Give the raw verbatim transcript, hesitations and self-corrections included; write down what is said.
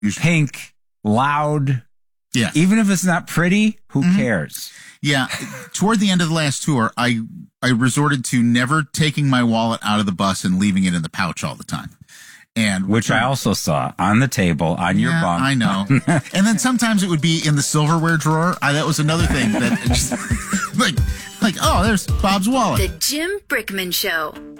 pink, loud. Yeah. Even if it's not pretty, who mm-hmm. cares? Yeah. Toward the end of the last tour, I, I resorted to never taking my wallet out of the bus and leaving it in the pouch all the time. And which I also saw on the table on yeah, your bunk. I know. And then sometimes it would be in the silverware drawer. I, that was another thing that just like, like, oh, there's Bob's wallet. The Jim Brickman Show.